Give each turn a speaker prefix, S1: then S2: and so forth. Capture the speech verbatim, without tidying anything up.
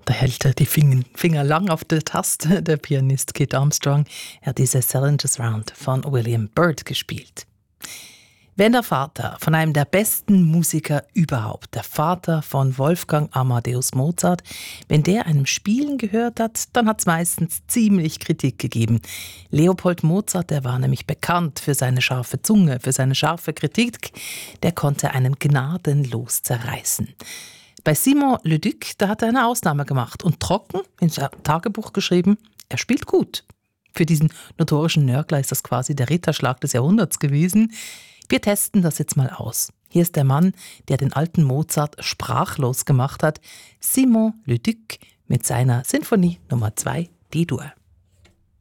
S1: Da hält er die Finger, Finger lang auf der Taste, der Pianist Kit Armstrong. Er hat diese Salinger's Round von William Byrd gespielt. Wenn der Vater von einem der besten Musiker überhaupt, der Vater von Wolfgang Amadeus Mozart, wenn der einem Spielen gehört hat, dann hat es meistens ziemlich Kritik gegeben. Leopold Mozart, der war nämlich bekannt für seine scharfe Zunge, für seine scharfe Kritik, der konnte einen gnadenlos zerreißen. Bei Simon Leduc, da hat er eine Ausnahme gemacht und trocken ins Tagebuch geschrieben, er spielt gut. Für diesen notorischen Nörgler ist das quasi der Ritterschlag des Jahrhunderts gewesen. Wir testen das jetzt mal aus. Hier ist der Mann, der den alten Mozart sprachlos gemacht hat, Simon Leduc mit seiner Sinfonie Nummer zwei D-Dur.